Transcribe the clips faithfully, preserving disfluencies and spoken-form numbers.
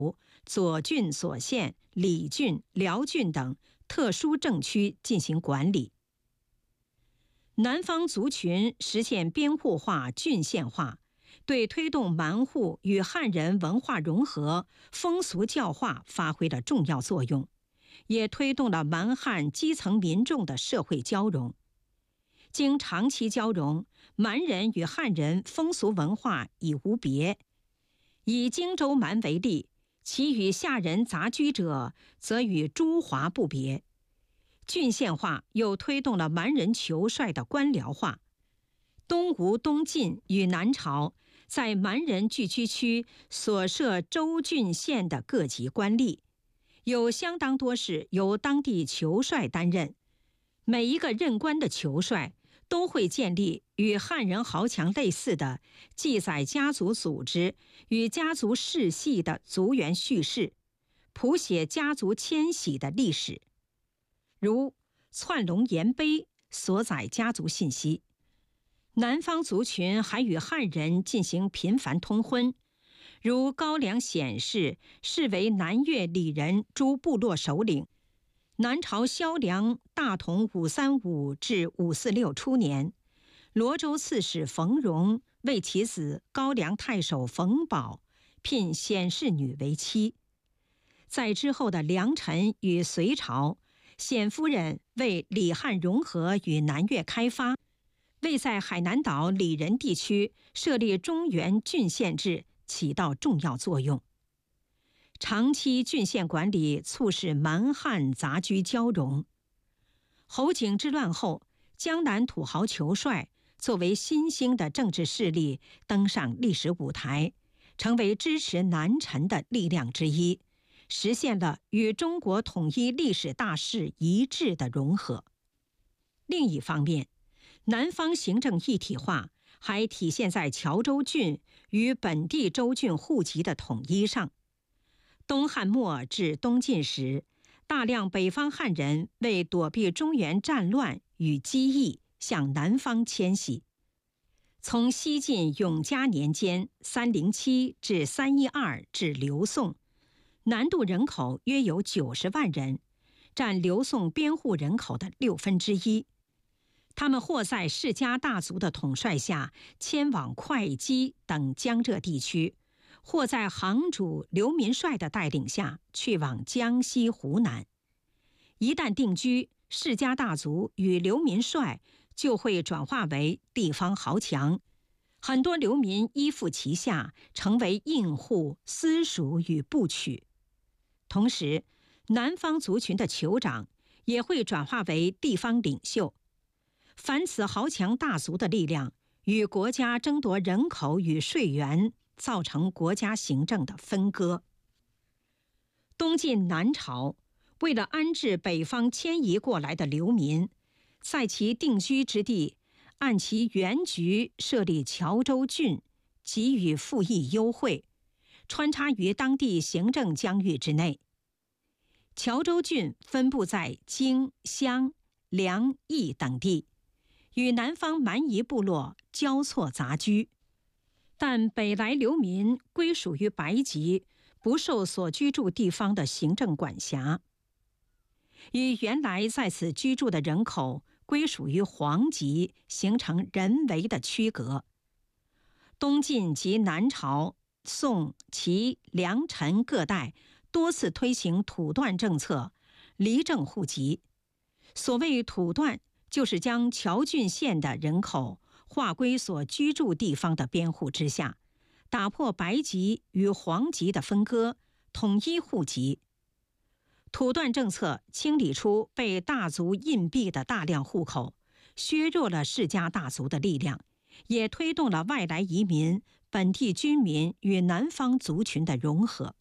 左郡所县、理郡、辽郡等特殊政区进行管理。南方族群实现边户化、郡县化，对推动蛮户与汉人文化融合、风俗教化发挥了重要作用，也推动了蛮汉基层民众的社会交融。经长期交融，蛮人与汉人风俗文化已无别。以荆州蛮为例，其与下人杂居者，则与诸华不别。郡县化又推动了蛮人酋帅的官僚化。东吴、东晋与南朝在蛮人聚居区所设州、郡、县的各级官吏，有相当多是由当地酋帅担任。每一个任官的酋帅都会建立与汉人豪强类似的记载家族组织与家族世系的族源叙事，谱写家族迁徙的历史，如窜龙岩碑所载家族信息。南方族群还与汉人进行频繁通婚，如高梁显氏是为南越里人诸部落首领。南朝萧梁大同五三五至五四六初年，罗州刺史冯荣为其子高梁太守冯保聘显氏女为妻。在之后的梁陈与隋朝，显夫人为李汉融合与南越开发，为在海南岛里仁地区设立中原郡县制起到重要作用。长期郡县管理促使蛮汉杂居交融。侯景之乱后，江南土豪酋帅作为新兴的政治势力登上历史舞台，成为支持南陈的力量之一，实现了与中国统一历史大势一致的融合。另一方面，南方行政一体化还体现在侨州郡与本地州郡户籍的统一上。东汉末至东晋时，大量北方汉人为躲避中原战乱与饥疫，向南方迁徙。从西晋永嘉年间三零七至三一二至刘宋，南渡人口约有九十万人，占刘宋边户人口的六分之一。他们或在世家大族的统帅下迁往会稽等江浙地区，或在行主刘民帅的带领下去往江西、湖南。一旦定居，世家大族与刘民帅就会转化为地方豪强，很多流民依附其下，成为印户、私属与部曲。同时，南方族群的酋长也会转化为地方领袖。凡此豪强大族的力量与国家争夺人口与税源，造成国家行政的分割。东晋南朝为了安置北方迁移过来的流民，在其定居之地按其原局设立侨州郡，给予赋役优惠，穿插于当地行政疆域之内。侨州郡分布在荆、襄、梁、益等地，与南方蛮夷部落交错杂居，但北来流民归属于白籍，不受所居住地方的行政管辖，与原来在此居住的人口归属于黄籍，形成人为的区隔。东晋及南朝、宋、齐、梁、陈各代多次推行土断政策，离政户籍。所谓土断，就是将侨郡县的人口划归所居住地方的编户之下，打破白籍与黄籍的分割，统一户籍。土断政策清理出被大族隐蔽的大量户口，削弱了世家大族的力量，也推动了外来移民、本地居民与南方族群的融合。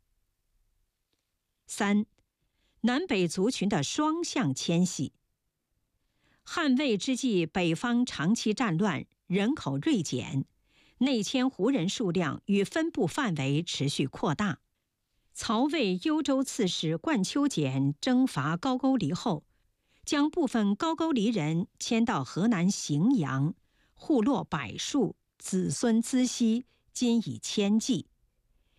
三、南北族群的双向迁徙。汉魏之际，北方长期战乱，人口锐减，内迁胡人数量与分布范围持续扩大。曹魏幽州刺史冠丘俭征伐高句丽后，将部分高句丽人迁到河南荥阳，户落百数，子孙滋息，今已千计。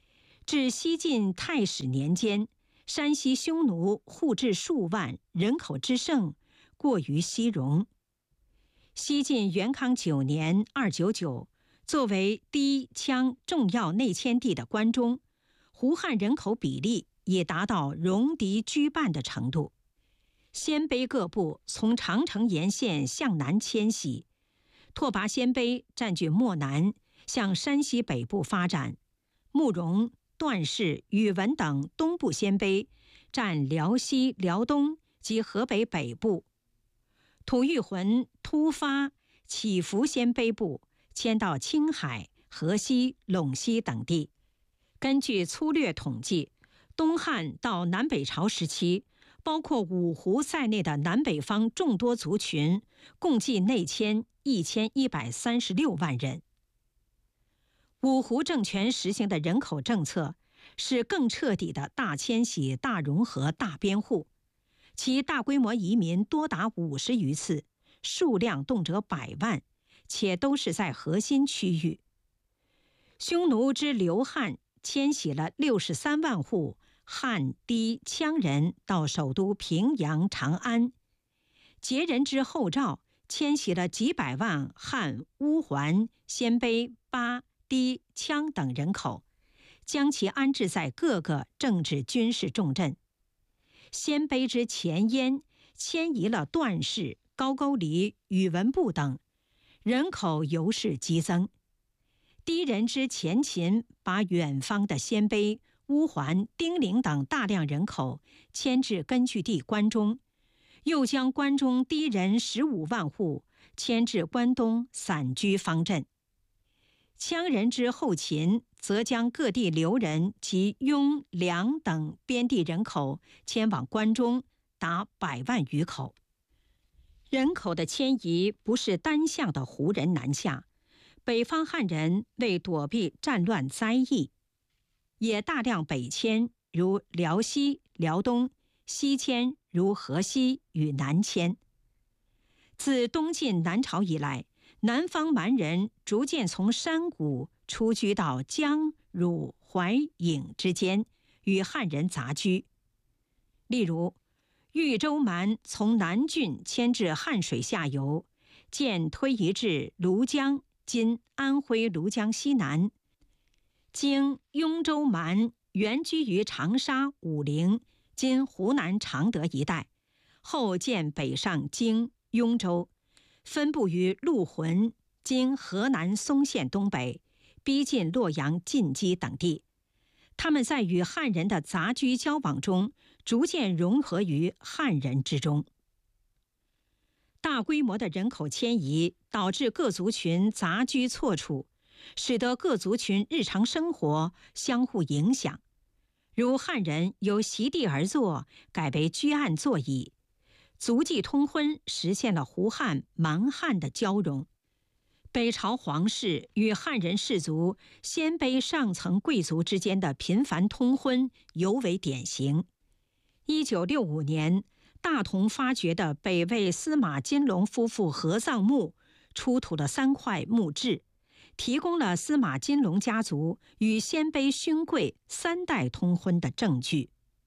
至西晋太史年间，山西匈奴户至数万，人口之盛，过于西戎。西晋元康九年（二九九），作为氐羌重要内迁地的关中，胡汉人口比例也达到戎狄居半的程度。鲜卑各部从长城沿线向南迁徙，拓跋鲜卑占据漠南，向山西北部发展。慕容、段氏、宇文等东部鲜卑占辽西、辽东及河北北部。吐谷浑、突发、乞伏鲜卑部迁到青海、河西、陇西等地。根据粗略统计，东汉到南北朝时期，包括五胡在内的南北方众多族群，共计内迁一千一百三十六万人。五胡政权实行的人口政策是更彻底的大迁徙、大融合、大编户，其大规模移民多达五十余次，数量动辄百万，且都是在核心区域。匈奴之刘汉迁徙了六十三万户汉氐羌人到首都平阳、长安；羯人之后赵迁徙了几百万汉乌桓、鲜卑、巴、氐、羌等人口，将其安置在各个政治军事重镇。鲜卑之前燕迁移了段氏、高句丽、宇文部等，人口由是激增。氐人之前秦把远方的鲜卑、乌桓、丁零等大量人口迁至根据地关中，又将关中氐人十五万户迁至关东散居方镇。羌人之后秦则将各地刘人及雍、梁等边地人口迁往关中，达百万余口。人口的迁移不是单向的胡人南下，北方汉人为躲避战乱灾疫，也大量北迁，如辽西、辽东；西迁如河西与南迁。自东晋南朝以来，南方蛮人逐渐从山谷出居到江、汝、淮、颍之间，与汉人杂居。例如，豫州蛮从南郡迁至汉水下游，渐推移至庐江（今安徽庐江西南）。经雍州蛮原居于长沙、武陵（今湖南常德一带），后渐北上经雍州，分布于陆浑（今河南嵩县东北），逼近洛阳、晋畿等地。他们在与汉人的杂居交往中，逐渐融合于汉人之中。大规模的人口迁移导致各族群杂居错处，使得各族群日常生活相互影响。如汉人由席地而坐改为居案坐椅，族际通婚实现了胡汉、蛮汉的交融。北朝皇室与汉人氏族、鲜卑上层贵族之间的频繁通婚尤为典型。一九六五年，大同发掘的北魏司马金龙夫妇合葬墓出土了三块墓志，提供了司马金龙家族与鲜卑勋贵三代通婚的证据。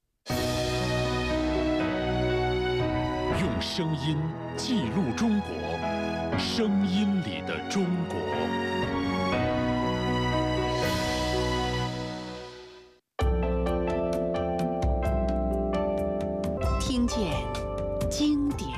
用声音记录中国，声音里的中国。 听见经典